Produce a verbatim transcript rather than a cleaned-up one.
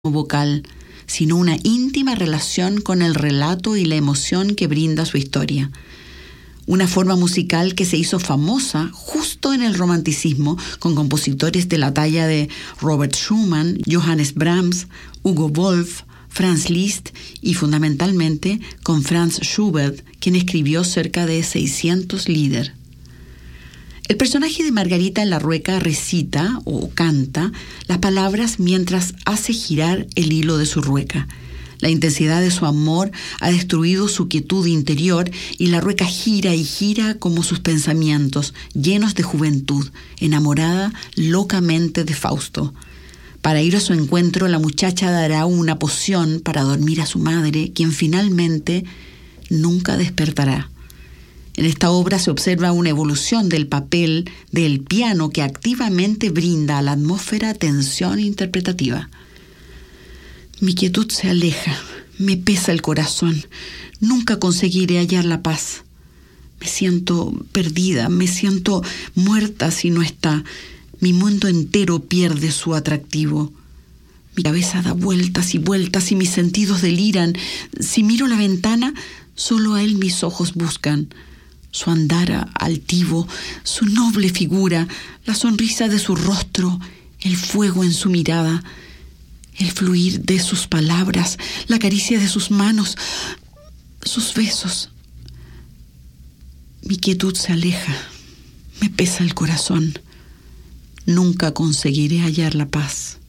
vocal, sino una íntima relación con el relato y la emoción que brinda su historia. Una forma musical que se hizo famosa justo en el romanticismo, con compositores de la talla de Robert Schumann, Johannes Brahms, Hugo Wolf, Franz Liszt y fundamentalmente con Franz Schubert, quien escribió cerca de seiscientos Lieder. El personaje de Margarita en La Rueca recita o canta las palabras mientras hace girar el hilo de su rueca. La intensidad de su amor ha destruido su quietud interior y la rueca gira y gira como sus pensamientos, llenos de juventud, enamorada locamente de Fausto. Para ir a su encuentro, la muchacha dará una poción para dormir a su madre, quien finalmente nunca despertará. En esta obra se observa una evolución del papel del piano que activamente brinda a la atmósfera tensión interpretativa. Mi quietud se aleja, me pesa el corazón, nunca conseguiré hallar la paz. Me siento perdida, me siento muerta si no está. Mi mundo entero pierde su atractivo. Mi cabeza da vueltas y vueltas y mis sentidos deliran. Si miro la ventana, solo a él mis ojos buscan. Su andar altivo, su noble figura, la sonrisa de su rostro, el fuego en su mirada, el fluir de sus palabras, la caricia de sus manos, sus besos. Mi quietud se aleja, me pesa el corazón. Nunca conseguiré hallar la paz.